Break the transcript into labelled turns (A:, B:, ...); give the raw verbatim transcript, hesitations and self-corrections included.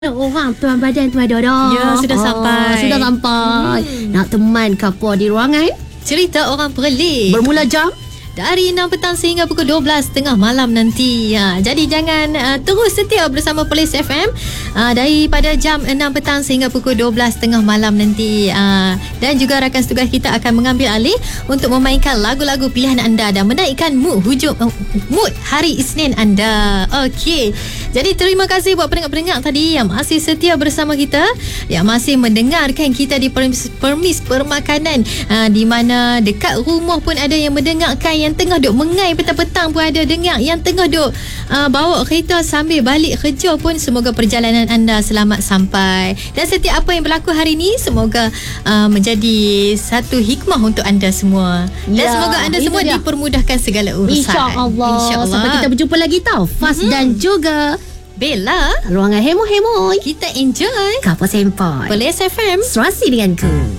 A: Orang tuan badan tuan Dodo.
B: Ya, sudah
A: oh,
B: sampai.
A: Sudah sampai. Hmm. Nak teman kapur di ruangan.
B: Cerita orang Perlis.
A: Bermula jam
B: dari enam petang sehingga pukul dua belas tengah malam nanti. Ha, jadi jangan uh, terus setia bersama Perlis F M uh, daripada jam enam petang sehingga pukul dua belas tengah malam nanti. Uh, dan juga rakan setugas kita akan mengambil alih untuk memainkan lagu-lagu pilihan anda dan menaikkan mood hujung uh, mood hari Isnin anda. Okey. Jadi terima kasih buat pendengar-pendengar tadi yang masih setia bersama kita, yang masih mendengarkan kita di Permis, permis Permakanan, uh, di mana dekat rumah pun ada yang mendengarkan, yang tengah duk mengai petang-petang pun ada dengar, yang tengah duk uh, bawa kereta sambil balik kerja pun. Semoga perjalanan anda selamat sampai, dan setiap apa yang berlaku hari ini semoga uh, menjadi satu hikmah untuk anda semua, dan
A: ya,
B: semoga anda semua
A: dia.
B: dipermudahkan segala urusan.
A: InsyaAllah.
B: InsyaAllah.
A: Sampai kita berjumpa lagi tau Fas mm-hmm. dan juga
B: Bella.
A: Ruangan hemo-hemo.
B: Kita enjoy
A: Kapur Sempoi
B: Perlis F M.
A: Serasi denganku.